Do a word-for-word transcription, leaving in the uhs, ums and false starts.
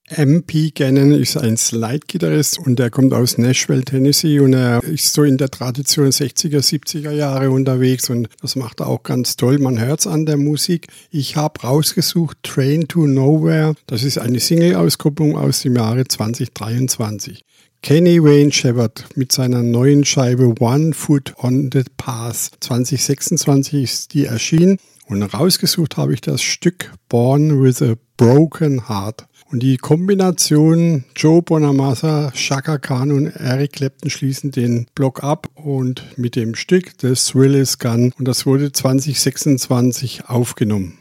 M P Gannon ist ein Slide-Gitarrist und er kommt aus Nashville, Tennessee und er ist so in der Tradition sechziger, siebziger Jahre unterwegs und das macht er auch ganz toll. Man hört es an der Musik. Ich habe rausgesucht Train to Nowhere. Das ist eine Single-Auskopplung aus dem Jahre zwanzig dreiundzwanzig. Kenny Wayne Shepherd mit seiner neuen Scheibe One Foot on the Path. zwanzig sechsundzwanzig ist die erschienen und rausgesucht habe ich das Stück Born with a Broken Heart. Und die Kombination Joe Bonamassa, Chaka Khan und Eric Clapton schließen den Block ab und mit dem Stück The Thrill Is Gone und das wurde zwanzig sechsundzwanzig aufgenommen.